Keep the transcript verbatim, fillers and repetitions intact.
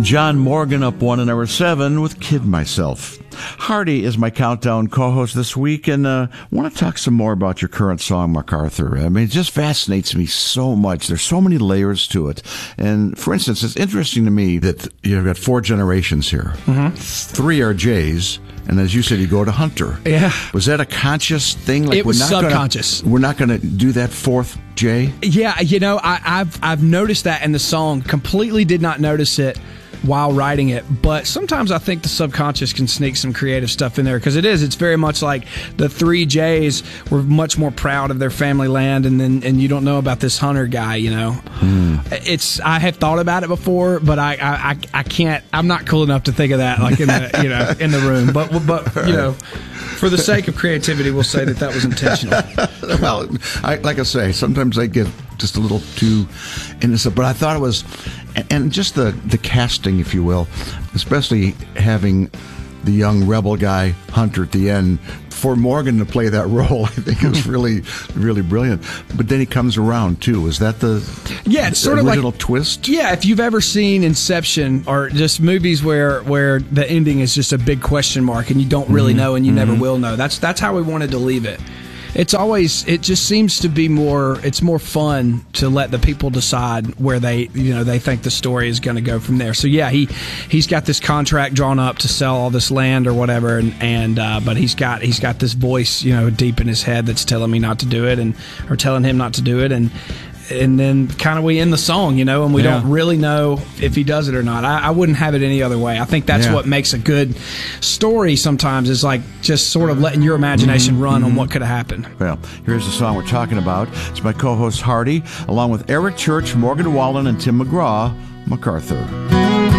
John Morgan up one at number seven with Kid Myself. Hardy is my countdown co-host this week, and uh, I want to talk some more about your current song, MacArthur. I mean, it just fascinates me so much. There's so many layers to it. And, for instance, it's interesting to me that you've got four generations here. Mm-hmm. Three are Jays, and as you said, you go to Hunter. Yeah. Was that a conscious thing? Like, it was we're not subconscious. Gonna, we're not going to do that fourth Jay? Yeah, you know, I, I've I've noticed that in the song. Completely did not notice it while writing it, but sometimes I think the subconscious can sneak some creative stuff in there, because it is it's very much like the three Jays were much more proud of their family land, and then and you don't know about this Hunter guy, you know. Hmm. It's I have thought about it before, but I, I I can't I'm not cool enough to think of that like in the you know in the room, but but you know, for the sake of creativity, we'll say that that was intentional. Well, I, like I say, sometimes I get just a little too innocent, but I thought it was, and just the, the casting, if you will, especially having the young rebel guy, Hunter, at the end, for Morgan to play that role, I think is really, really brilliant. But then he comes around, too. Is that the yeah, it's sort of original like, twist? Yeah, if you've ever seen Inception or just movies where, where the ending is just a big question mark and you don't really mm-hmm. know and you mm-hmm. never will know, that's that's how we wanted to leave it. It's always, it just seems to be more, it's more fun to let the people decide where they, you know, they think the story is going to go from there. So yeah, he, he's got this contract drawn up to sell all this land or whatever, and, and uh, but he's got, he's got this voice, you know, deep in his head that's telling me not to do it, and, or telling him not to do it, and, and then kind of we end the song, you know, and we yeah. don't really know if he does it or not. I, I wouldn't have it any other way. I think that's yeah. what makes a good story sometimes, is like just sort of letting your imagination mm-hmm. run mm-hmm. on what could have happened. Well, here's the song we're talking about. It's my co-host Hardy, along with Eric Church, Morgan Wallen, and Tim McGraw, MacArthur.